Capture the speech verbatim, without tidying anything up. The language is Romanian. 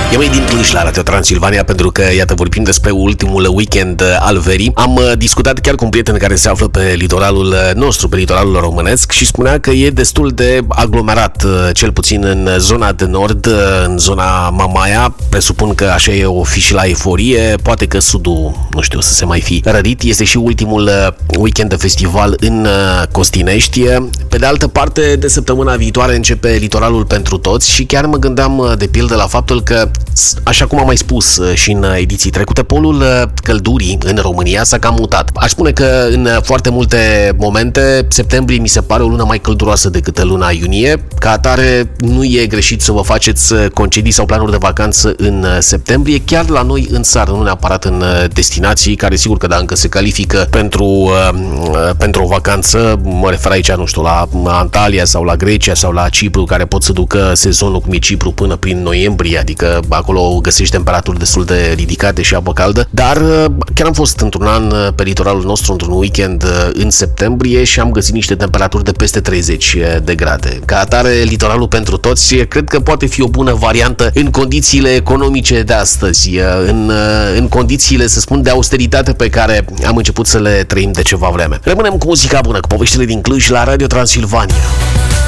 E mai din Cluj la Radio Transilvania, pentru că, iată, vorbim despre ultimul weekend al verii. Am discutat chiar cu un prieten care se află pe litoralul nostru, pe litoralul românesc, și spunea că e destul de aglomerat, cel puțin în zona de nord, în zona Mamaia. Presupun că așa e o fi și la euforie, poate că sudul, nu știu, să se mai fi rărit. Este și ultimul weekend de festival în Costinești. Pe de altă parte, de săptămâna viitoare începe litoralul pentru toți și chiar mă gândeam de pildă la faptul că, așa cum am mai spus și în ediții trecute, polul căldurii în România s-a cam mutat. Aș spune că în foarte multe momente septembrie mi se pare o lună mai călduroasă decât luna iunie. Ca atare, nu e greșit să vă faceți concedii sau planuri de vacanță în septembrie, chiar la noi în țară, nu neapărat în destinații care sigur că da, încă se califică pentru, pentru o vacanță. Mă refer aici, nu știu, la Antalya sau la Grecia sau la Cipru, care pot să ducă sezonul cum e Cipru până prin noiembrie, adică acolo găsești temperaturi destul de ridicate și apă caldă. Dar chiar am fost într-un an pe litoralul nostru, într-un weekend în septembrie, și am găsit niște temperaturi de peste treizeci de grade. Ca atare, litoralul pentru toți cred că poate fi o bună variantă în condițiile economice de astăzi, în, în condițiile, să spun, de austeritate pe care am început să le trăim de ceva vreme. Rămânem cu muzica bună, cu poveștile din Cluj la Radio Transilvania.